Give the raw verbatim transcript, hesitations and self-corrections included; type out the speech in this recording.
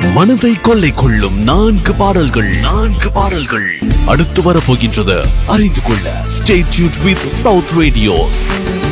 மனதை கொள்ளை கொள்ளும் நான்கு பாடல்கள் நான்கு பாடல்கள் அடுத்து வரப்போகின்றது. அறிந்து கொள்ள stay tuned with south radios.